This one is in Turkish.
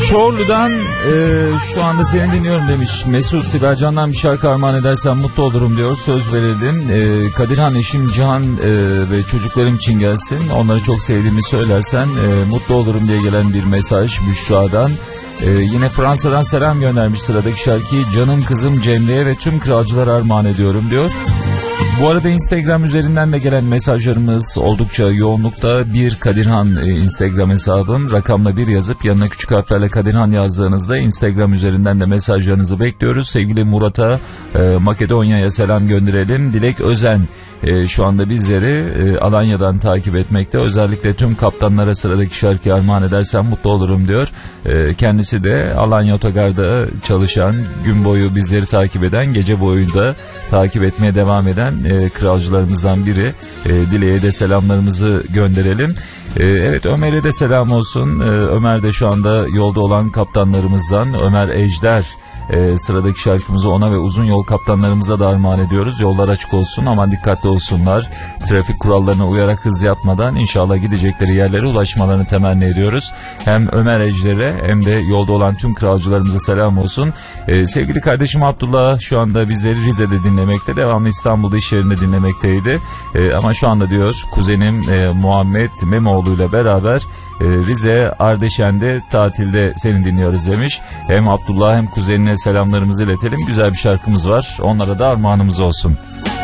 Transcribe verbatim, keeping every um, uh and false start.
Çorlu'dan e, şu anda seni dinliyorum demiş. Mesut, Sibelcan'dan bir şarkı armağan edersen mutlu olurum diyor. Söz verelim. E, Kadirhan, eşim Cihan e, ve çocuklarım için gelsin. Onları çok sevdiğimi söylersen e, mutlu olurum diye gelen bir mesaj Büşra'dan. Ee, yine Fransa'dan selam göndermiş. Sıradaki şarkıyı canım kızım Cemre'ye ve tüm kralcılara armağan ediyorum diyor. Bu arada Instagram üzerinden de gelen mesajlarımız oldukça yoğunlukta. Bir Kadirhan e, Instagram hesabım, rakamla bir yazıp yanına küçük harflerle Kadirhan yazdığınızda Instagram üzerinden de mesajlarınızı bekliyoruz. Sevgili Murat'a, e, Makedonya'ya selam gönderelim. Dilek Özen e, şu anda bizleri e, Alanya'dan takip etmekte. Özellikle tüm kaptanlara sıradaki şarkıyı armağan edersen mutlu olurum diyor. E, kendisi de Alanya Otogar'da çalışan, gün boyu bizleri takip eden, gece boyu da takip etmeye devam eden e, kralcılarımızdan biri. E, Dile'ye de selamlarımızı gönderelim. E, evet, Ömer'e de selam olsun. E, Ömer de şu anda yolda olan kaptanlarımızdan. Ömer Ejder. Ee, sıradaki şarkımızı ona ve uzun yol kaptanlarımıza da armağan ediyoruz. Yollar açık olsun, aman dikkatli olsunlar. Trafik kurallarına uyarak hız yapmadan inşallah gidecekleri yerlere ulaşmalarını temenni ediyoruz. Hem Ömer Ejder'e hem de yolda olan tüm kralcılarımıza selam olsun. Ee, sevgili kardeşim Abdullah şu anda bizleri Rize'de dinlemekte. Devamlı İstanbul'da iş yerinde dinlemekteydi. Ee, ama şu anda diyor kuzenim e, Muhammed Memoğlu ile beraber Rize Ardeşen'de tatilde seni dinliyoruz demiş. Hem Abdullah hem kuzenine selamlarımızı iletelim. Güzel bir şarkımız var. Onlara da armağanımız olsun.